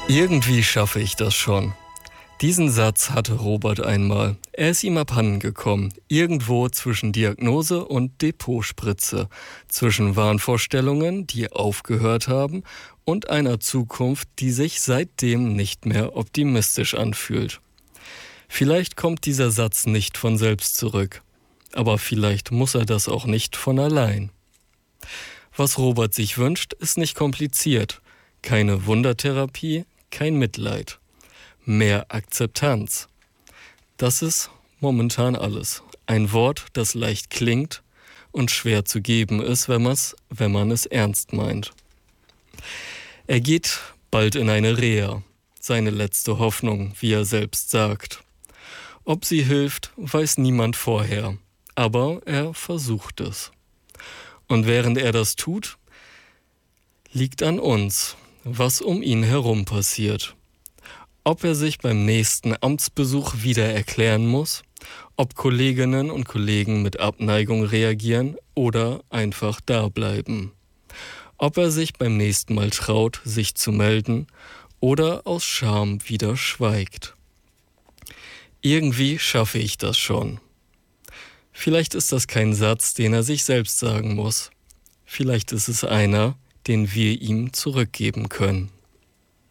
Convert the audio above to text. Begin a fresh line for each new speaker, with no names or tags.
Irgendwie schaffe ich das schon. Diesen Satz hatte Robert einmal. Er ist ihm abhanden gekommen. Irgendwo zwischen Diagnose und Depotspritze. Zwischen Wahnvorstellungen, die aufgehört haben, und einer Zukunft, die sich seitdem nicht mehr optimistisch anfühlt. Vielleicht kommt dieser Satz nicht von selbst zurück. Aber vielleicht muss er das auch nicht von allein. Was Robert sich wünscht, ist nicht kompliziert. Keine Wundertherapie, kein Mitleid. Mehr Akzeptanz. Das ist momentan alles. Ein Wort, das leicht klingt und schwer zu geben ist, wenn man es ernst meint. Er geht bald in eine Reha. Seine letzte Hoffnung, wie er selbst sagt. Ob sie hilft, weiß niemand vorher. Aber er versucht es. Und während er das tut, liegt an uns, was um ihn herum passiert. Ob er sich beim nächsten Amtsbesuch wieder erklären muss, ob Kolleginnen und Kollegen mit Abneigung reagieren oder einfach da bleiben. Ob er sich beim nächsten Mal traut, sich zu melden oder aus Scham wieder schweigt. Irgendwie schaffe ich das schon. Vielleicht ist das kein Satz, den er sich selbst sagen muss. Vielleicht ist es einer, den wir ihm zurückgeben können.